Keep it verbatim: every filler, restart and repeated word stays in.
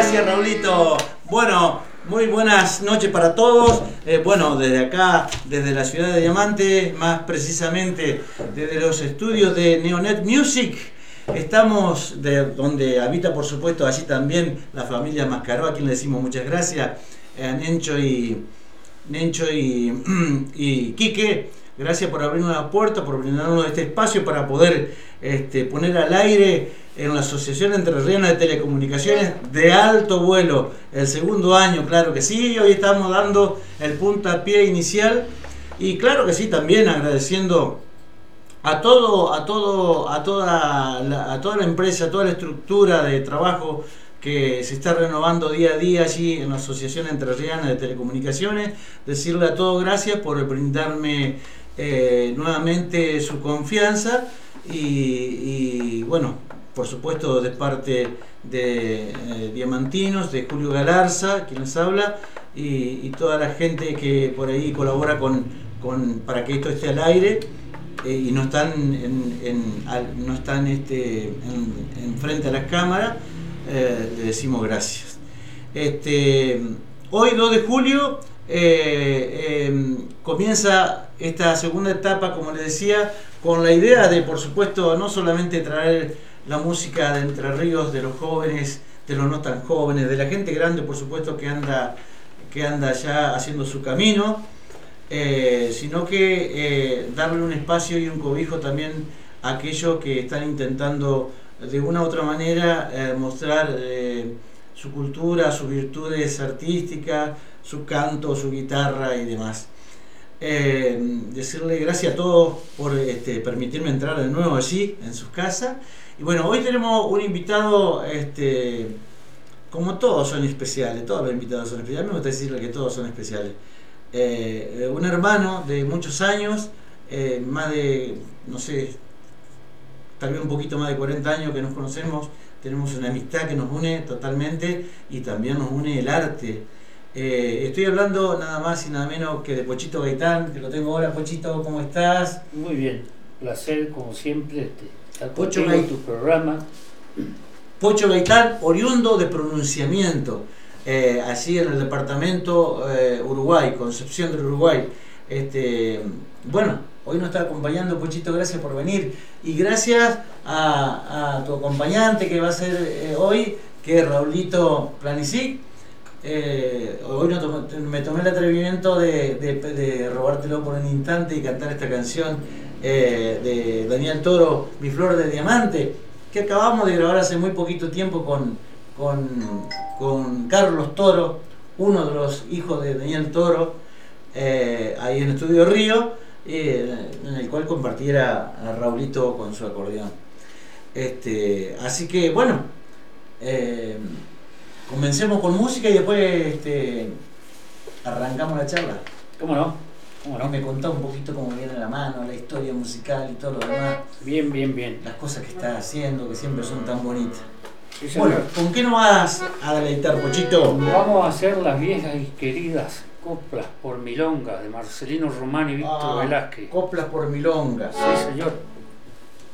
gracias Raulito. Bueno, muy buenas noches para todos. Eh, bueno, desde acá, desde la ciudad de Diamante, más precisamente desde los estudios de Neonet Music, estamos de donde habita, por supuesto, allí también la familia Mascaró, a quien le decimos muchas gracias, a Nencho y, Nencho y, y Quique. Gracias por abrirnos la puerta, por brindarnos este espacio para poder este, poner al aire en la Asociación Entrerriana de Telecomunicaciones de Alto Vuelo, el segundo año, claro que sí. Hoy estamos dando el puntapié inicial y claro que sí, también agradeciendo a todo, a todo, a toda la, a toda la empresa, a toda la estructura de trabajo que se está renovando día a día allí en la Asociación Entrerriana de Telecomunicaciones. Decirle a todos gracias por brindarme eh, nuevamente su confianza y, y bueno, por supuesto de parte de eh, Diamantinos, de Julio Galarza, quien les habla, y, y toda la gente que por ahí colabora con, con para que esto esté al aire eh, y no están en, en, al, no están este, en, en frente a las cámaras. Eh, le decimos gracias. Este, hoy dos de julio eh, eh, comienza esta segunda etapa, como les decía, con la idea de, por supuesto, no solamente traer la música de Entre Ríos, de los jóvenes, de los no tan jóvenes, de la gente grande, por supuesto, que anda, que anda ya haciendo su camino, eh, sino que eh, darle un espacio y un cobijo también a aquellos que están intentando de una u otra manera eh, mostrar eh, su cultura, sus virtudes artísticas, su canto, su guitarra y demás. Eh, decirle gracias a todos por este, permitirme entrar de nuevo allí en sus casas. Y bueno, hoy tenemos un invitado, este, como todos son especiales, todos los invitados son especiales, me gusta decirle que todos son especiales. Eh, un hermano de muchos años, eh, más de, no sé, tal vez un poquito más de cuarenta años que nos conocemos, tenemos una amistad que nos une totalmente y también nos une el arte. Eh, estoy hablando nada más y nada menos que de Pochito Gaitán, que lo tengo ahora. Pochito, ¿cómo estás? Muy bien, placer como siempre este, estar Pocho contigo en tu programa. Pocho Gaitán, oriundo de pronunciamiento, eh, allí en el departamento eh, Uruguay, Concepción del Uruguay. Este, bueno, hoy nos está acompañando Pochito, gracias por venir y gracias a, a tu acompañante que va a ser eh, hoy, que es Raulito Planisic. Eh, hoy no tom me tomé el atrevimiento de, de, de robártelo por un instante y cantar esta canción eh, de Daniel Toro, Mi Flor de Diamante, que acabamos de grabar hace muy poquito tiempo con, con, con Carlos Toro, uno de los hijos de Daniel Toro, eh, ahí en Estudio Río, eh, en el cual compartiera a Raulito con su acordeón. Este, así que bueno, eh, comencemos con música y después este, arrancamos la charla. ¿Cómo no? ¿Cómo no? Y me contá un poquito cómo viene la mano, la historia musical y todo lo demás. Bien, bien, bien. Las cosas que estás haciendo, que siempre son tan bonitas. Sí, bueno, ¿con qué nos vas a deleitar, Pochito? Vamos a hacer las viejas y queridas coplas por milonga de Marcelino Román y Víctor Ah, Velázquez. Coplas por milonga. Sí, señor.